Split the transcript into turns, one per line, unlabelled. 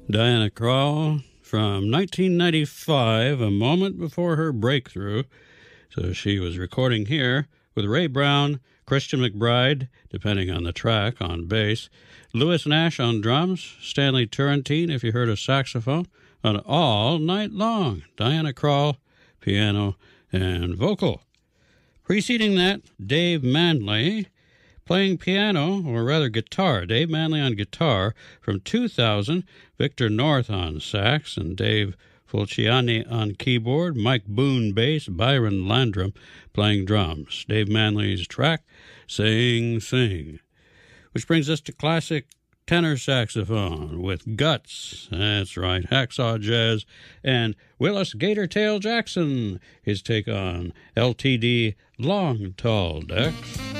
Diana Krall from 1995, a moment before her breakthrough. So she was recording here with Ray Brown, Christian McBride, depending on the track, on bass, Lewis Nash on drums, Stanley Turrentine, if you heard a saxophone, on All Night Long. Diana Krall, piano and vocal. Preceding that, Dave Manley playing piano, or rather guitar. Dave Manley on guitar from 2000, Victor North on sax, and Dave Fulciani on keyboard, Mike Boone bass, Byron Landrum playing drums. Dave Manley's track, Sing Sing. Which brings us to classic tenor saxophone with Guts. That's right, Hacksaw Jazz, and Willis Gatortail Jackson, his take on LTD Long Tall Decks.